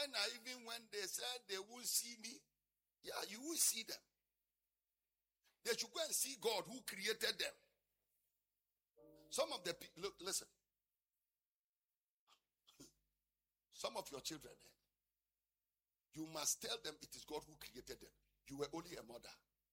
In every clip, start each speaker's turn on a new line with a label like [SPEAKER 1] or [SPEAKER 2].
[SPEAKER 1] China, even when they said they won't see me, yeah, you will see them. They should go and see God who created them. Some of the people, look, listen. Some of your children, you must tell them it is God who created them. You were only a mother.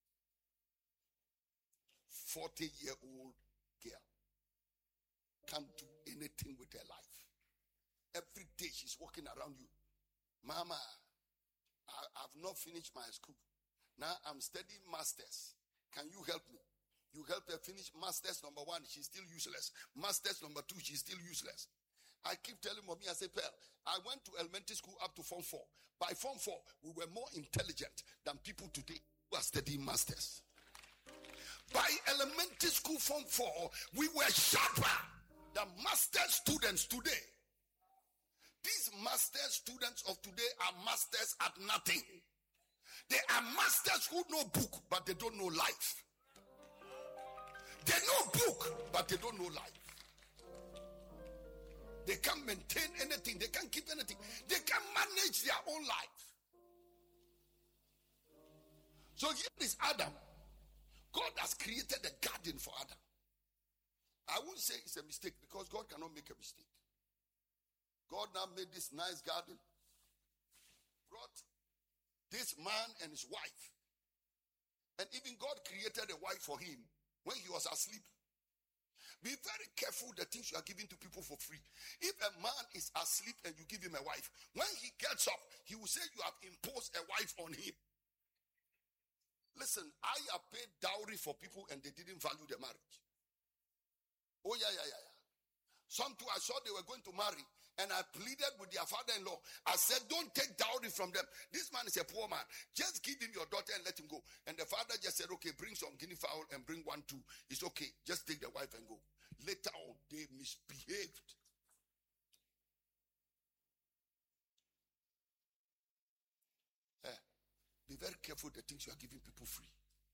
[SPEAKER 1] 40-year-old girl can't do anything with her life. Every day she's walking around you. Mama, I've not finished my school. Now I'm studying masters. Can you help me? You help her finish masters number 1, she's still useless. Masters number 2, she's still useless. I keep telling mommy, I say, Pearl, I went to elementary school up to Form 4. By Form 4, we were more intelligent than people today who are studying masters. By elementary school Form 4, we were sharper than master students today. These master students of today are masters at nothing. They are masters who know book, but they don't know life. They know book, but they don't know life. They can't maintain anything. They can't keep anything. They can't manage their own life. So here is Adam. God has created a garden for Adam. I won't say it's a mistake because God cannot make a mistake. God now made this nice garden, brought this man and his wife. And even God created a wife for him when he was asleep. Be very careful the things you are giving to people for free. If a man is asleep and you give him a wife, when he gets up, he will say you have imposed a wife on him. Listen, I have paid dowry for people and they didn't value the marriage. Oh, yeah. Some too, I saw they were going to marry and I pleaded with their father-in-law. I said, don't take dowry from them. This man is a poor man. Just give him your daughter and let him go. And the father just said, okay, bring some guinea fowl and bring 1 too. It's okay. Just take the wife and go. Later on, they misbehaved. Be very careful the things you are giving people free.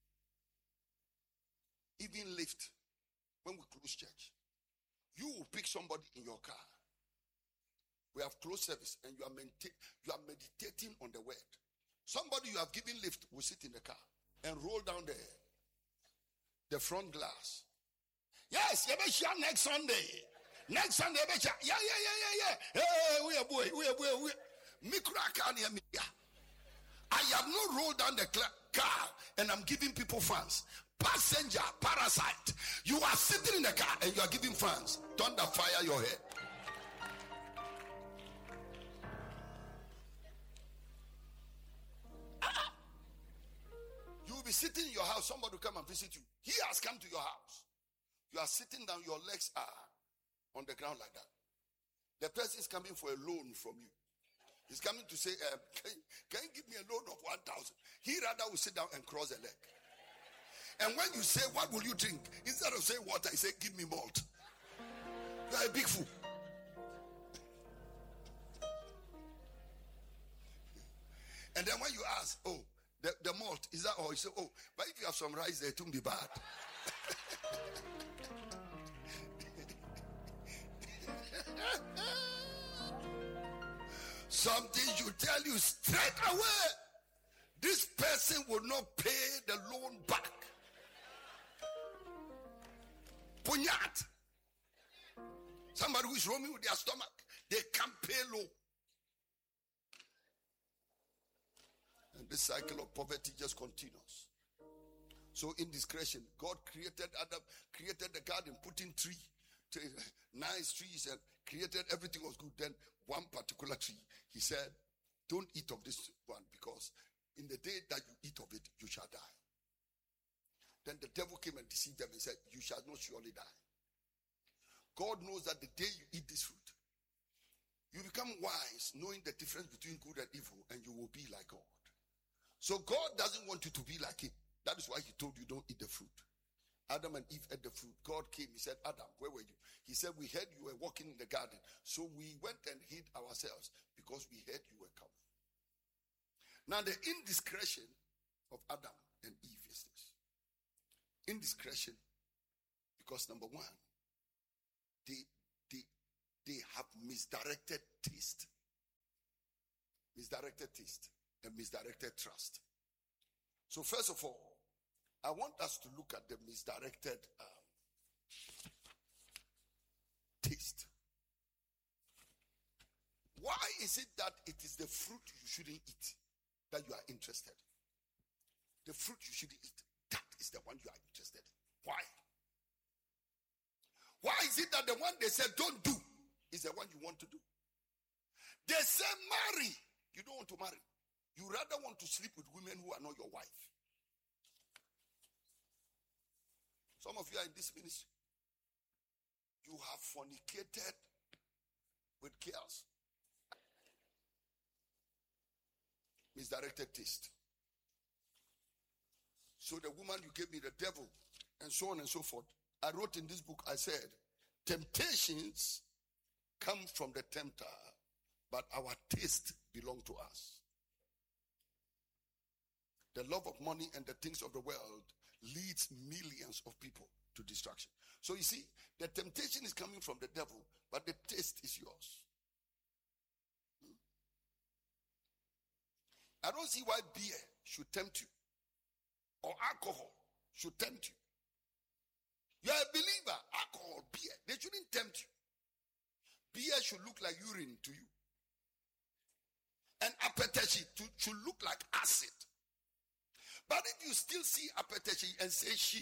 [SPEAKER 1] Even lift, when we close church, you will pick somebody in your car. We have closed service and you are meditating on the word. Somebody you have given lift will sit in the car and roll down the front glass. Yes, you better share next Sunday. Next Sunday, yeah. Hey, we are boy. I have not rolled down the car and I'm giving people fans. Passenger, parasite. You are sitting in the car and you are giving fans. Thunder fire your head. You will be sitting in your house. Somebody will come and visit you. He has come to your house. You are sitting down. Your legs are on the ground like that. The person is coming for a loan from you. He's coming to say, can you give me a loan of 1,000? He rather will sit down and cross a leg. And when you say, what will you drink? Instead of saying water, he say, give me malt. You are a big fool. And then when you ask, oh, the malt, is that all? You say, oh, but if you have some rice there, it won't be bad. Something you tell you straight away. This person will not pay the loan back. Punyat. Somebody who is roaming with their stomach, they can't pay loan. And this cycle of poverty just continues. So indiscretion, God created Adam, created the garden, put in nice trees and created everything was good. Then one particular tree, he said, don't eat of this one because in the day that you eat of it, you shall die. Then the devil came and deceived them and said, you shall not surely die. God knows that the day you eat this fruit, you become wise, knowing the difference between good and evil, and you will be like God. So God doesn't want you to be like him. That is why he told you don't eat the fruit. Adam and Eve ate the fruit. God came. He said, Adam, where were you? He said, we heard you were walking in the garden. So we went and hid ourselves because we heard you were coming. Now the indiscretion of Adam and Eve is this. Indiscretion because number one, they have misdirected taste. misdirected taste, and misdirected trust. So first of all, I want us to look at the misdirected taste. Why is it that it is the fruit you shouldn't eat that you are interested in? The fruit you shouldn't eat, that is the one you are interested in. Why? Why is it that the one they said don't do is the one you want to do? They say marry. You don't want to marry. You rather want to sleep with women who are not your wife. Some of you are in this ministry. You have fornicated with girls. Misdirected taste. So the woman you gave me, the devil, and so on and so forth. I wrote in this book, I said, temptations come from the tempter, but our taste belongs to us. The love of money and the things of the world leads millions of people to destruction. So you see, the temptation is coming from the devil, but the taste is yours. I don't see why beer should tempt you, or alcohol should tempt you. You are a believer, alcohol, beer, they shouldn't tempt you. Beer should look like urine to you. And appetite should look like acid. But if you still see appetite and say she,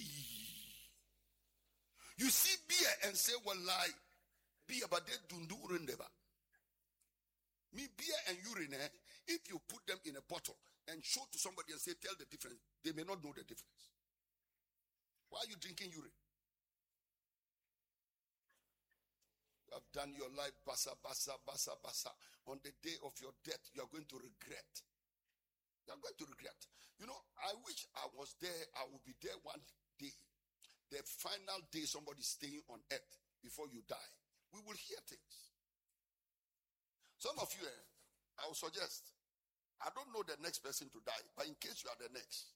[SPEAKER 1] you see beer and say well lie, beer but they don't do never. Me beer and urine, if you put them in a bottle and show to somebody and say tell the difference, they may not know the difference. Why are you drinking urine? You have done your life basa, basa, basa, basa. On the day of your death, you are going to regret. You are going to regret. You know, I wish I was there. I will be there one day. The final day somebody's staying on earth before you die. We will hear things. Some of you, I will suggest, I don't know the next person to die, but in case you are the next,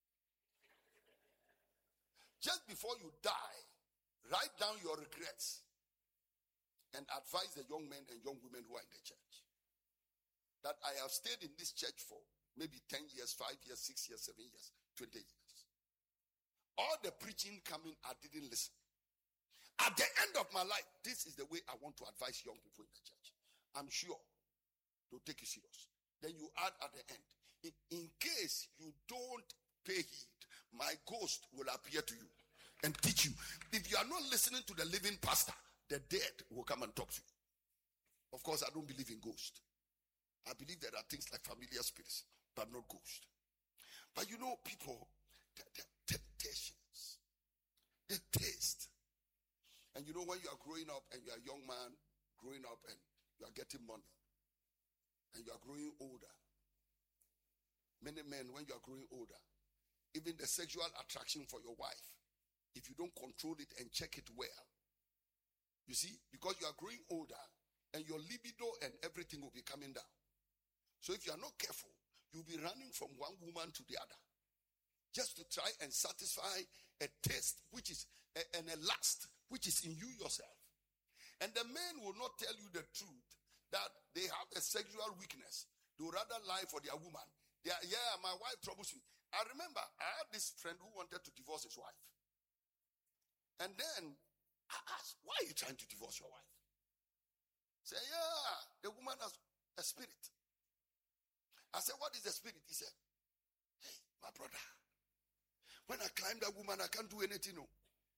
[SPEAKER 1] just before you die, write down your regrets and advise the young men and young women who are in the church that I have stayed in this church for maybe 10 years, 5 years, 6 years, 7 years, 20 years. All the preaching coming, I didn't listen. At the end of my life, this is the way I want to advise young people in the church. I'm sure they'll take you serious. Then you add at the end, in case you don't pay heed, my ghost will appear to you and teach you. If you are not listening to the living pastor, the dead will come and talk to you. Of course, I don't believe in ghosts. I believe there are things like familiar spirits, but not ghosts. But you know, people, the temptations, the taste. And you know, when you are growing up and you are a young man growing up and you are getting money and you are growing older, many men, when you are growing older, even the sexual attraction for your wife, if you don't control it and check it well, you see, because you are growing older and your libido and everything will be coming down. So if you are not careful, you'll be running from one woman to the other just to try and satisfy a taste which is and a lust which is in you yourself. And the men will not tell you the truth that they have a sexual weakness. They would rather lie for their woman. My wife troubles me. I remember I had this friend who wanted to divorce his wife. And then I asked, why are you trying to divorce your wife? Say, the woman has a spirit. I said, what is the spirit? He said, hey, my brother, when I climb that woman, I can't do anything. No.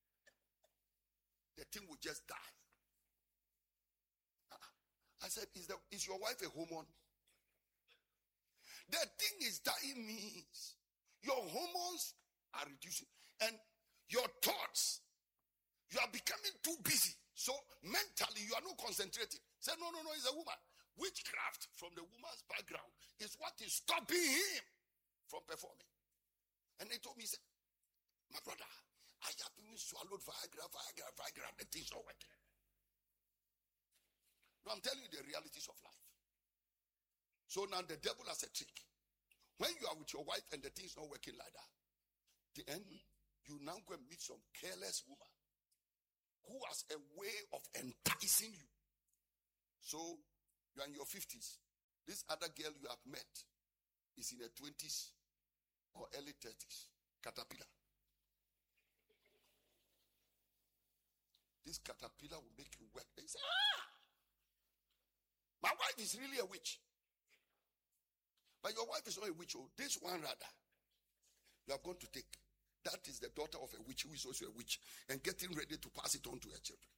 [SPEAKER 1] The thing will just die. I said, is your wife a hormone? The thing is dying means your hormones are reducing. And your thoughts, you are becoming too busy. So mentally, you are not concentrating. Say, no, it's a woman. Witchcraft from the woman's background is what is stopping him from performing. And they told me, said, my brother, I have been swallowed Viagra, the thing's not working. No, I'm telling you the realities of life. So now the devil has a trick. When you are with your wife and the thing's not working like that, then you now go and meet some careless woman who has a way of enticing you. So you are in your 50s. This other girl you have met is in her 20s or early 30s. Caterpillar. This caterpillar will make you work. They say, my wife is really a witch. But your wife is not a witch. Oh, this one rather, you are going to take. That is the daughter of a witch who is also a witch and getting ready to pass it on to her children.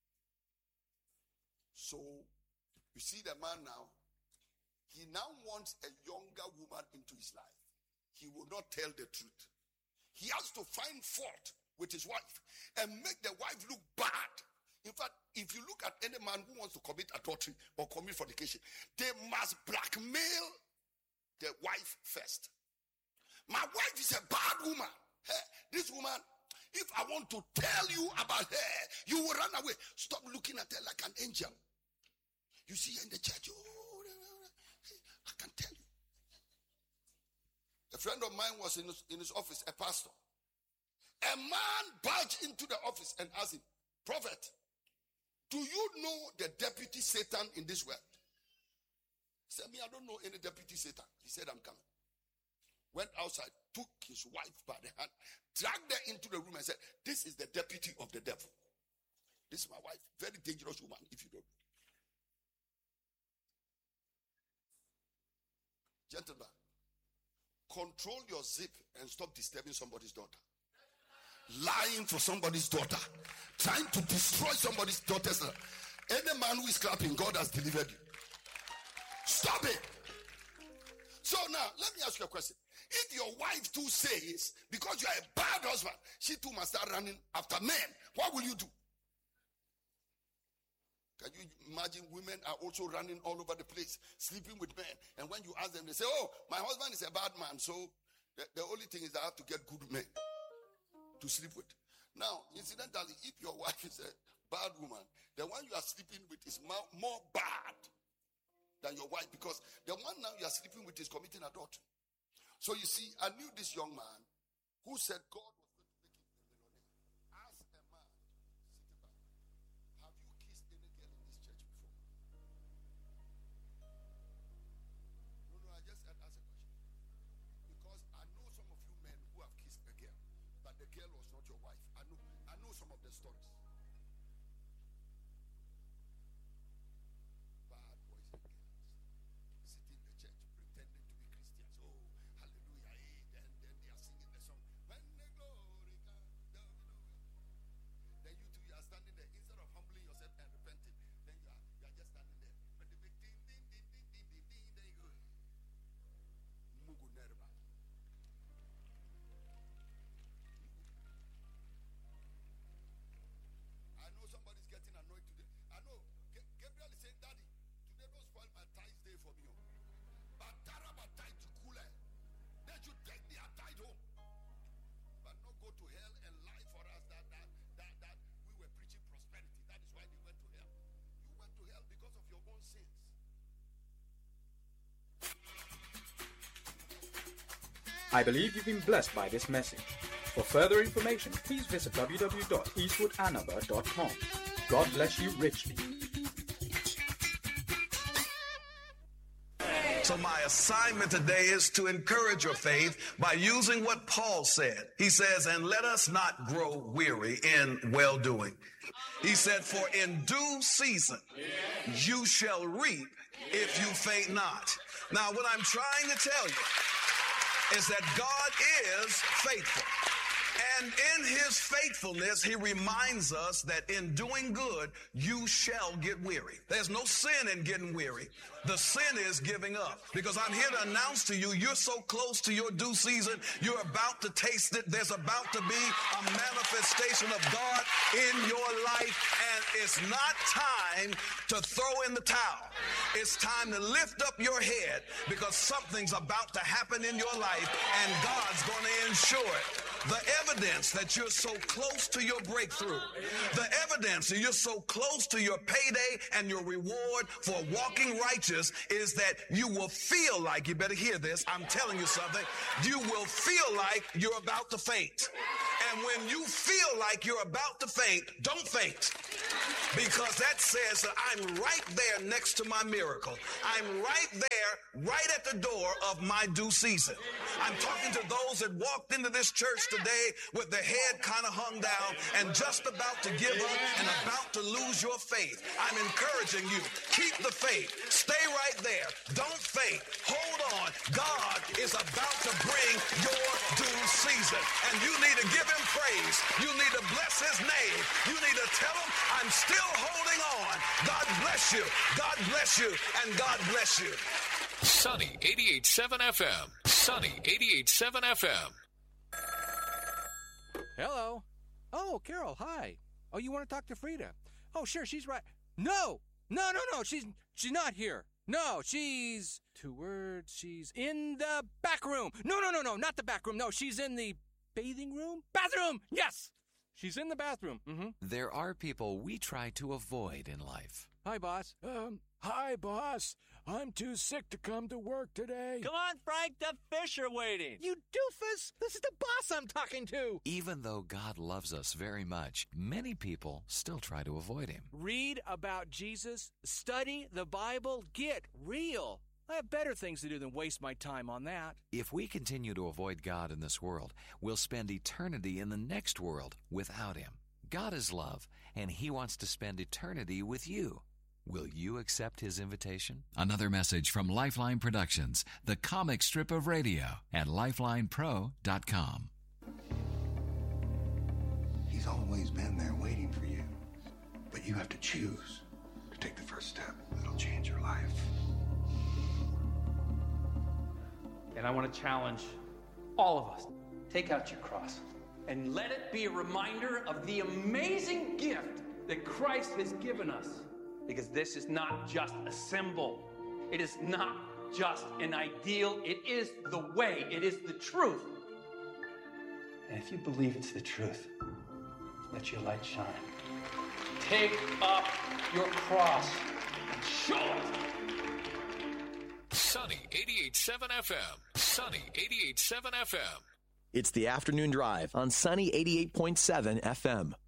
[SPEAKER 1] So, you see the man now, he now wants a younger woman into his life. He will not tell the truth. He has to find fault with his wife and make the wife look bad. In fact, if you look at any man who wants to commit adultery or commit fornication, they must blackmail the wife first. My wife is a bad woman. Hey, this woman, if I want to tell you about her, you will run away. Stop looking at her like an angel. You see her in the church. Oh, I can tell you. A friend of mine was in his office, a pastor. A man barged into the office and asked him, Prophet, do you know the deputy Satan in this world? He said, I don't know any deputy Satan. He said, I'm coming. Went outside, took his wife by the hand, dragged her into the room and said, this is the deputy of the devil. This is my wife. Very dangerous woman, if you don't know. Gentlemen, control your zip and stop disturbing somebody's daughter. Lying for somebody's daughter. Trying to destroy somebody's daughter's life. Any man who is clapping, God has delivered you. Stop it. So now, let me ask you a question. If your wife too says, because you are a bad husband, she too must start running after men, what will you do? Can you imagine women are also running all over the place, sleeping with men. And when you ask them, they say, oh, my husband is a bad man. So the only thing is I have to get good men to sleep with. Now, incidentally, if your wife is a bad woman, the one you are sleeping with is more bad than your wife, because the one now you are sleeping with is committing adultery. So you see, I knew this young man who said God was going to make him a millionaire. Ask a man sitting back, have you kissed any girl in this church before? No, I just asked a question. Because I know some of you men who have kissed a girl, but the girl was not your wife. I know some of the stories.
[SPEAKER 2] I believe you've been blessed by this message. For further information, please visit www.eastwoodanaba.com. God bless you richly.
[SPEAKER 3] So my assignment today is to encourage your faith by using what Paul said. He says, and let us not grow weary in well-doing. He said, for in due season you shall reap if you faint not. Now, what I'm trying to tell you is that God is faithful. And in his faithfulness, he reminds us that in doing good, you shall get weary. There's no sin in getting weary. The sin is giving up. Because I'm here to announce to you, you're so close to your due season, you're about to taste it. There's about to be a manifestation of God in your life. And it's not time to throw in the towel. It's time to lift up your head, because something's about to happen in your life, and God's going to ensure it. The evidence that you're so close to your breakthrough, the evidence that you're so close to your payday and your reward for walking righteous, is that you will feel like, you better hear this, I'm telling you something, you will feel like you're about to faint. And when you feel like you're about to faint, don't faint. Because that says that I'm right there next to my miracle. I'm right there, right at the door of my due season. I'm talking to those that walked into this church today with their head kind of hung down and just about to give up and about to lose your faith. I'm encouraging you. Keep the faith. Stay right there. Don't faint. Hold on. God is about to bring your due season. And you need to give him praise. You need to bless his name. You need to tell him, I'm still holding on. God bless you. God bless you. And God bless you.
[SPEAKER 4] Sunny 88.7 FM. Sunny 88.7 FM.
[SPEAKER 5] Hello. Oh, Carol, hi. Oh, you want to talk to Frida? Oh, sure, she's right. No. She's not here. No, she's... 2 words. She's in the back room. No, not the back room. No, she's in the bathing room? Bathroom! Yes! She's in the bathroom. Mm-hmm.
[SPEAKER 6] There are people we try to avoid in life.
[SPEAKER 5] Hi, boss.
[SPEAKER 7] Hi, boss. I'm too sick to come to work today.
[SPEAKER 8] Come on, Frank, the fish are waiting.
[SPEAKER 5] You doofus! This is the boss I'm talking to!
[SPEAKER 6] Even though God loves us very much, many people still try to avoid him.
[SPEAKER 5] Read about Jesus, study the Bible, get real. I have better things to do than waste my time on that.
[SPEAKER 6] If we continue to avoid God in this world, we'll spend eternity in the next world without him. God is love, and he wants to spend eternity with you. Will you accept his invitation? Another message from Lifeline Productions, the comic strip of radio at lifelinepro.com.
[SPEAKER 9] He's always been there waiting for you, but you have to choose to take the first step. It'll change your life.
[SPEAKER 2] And I want to challenge all of us. Take out your cross and let it be a reminder of the amazing gift that Christ has given us. Because this is not just a symbol. It is not just an ideal. It is the way. It is the truth. And if you believe it's the truth, let your light shine. Take up your cross and show it.
[SPEAKER 4] Sunny 88.7 FM. Sunny 88.7 FM.
[SPEAKER 10] It's the afternoon drive on Sunny 88.7 FM.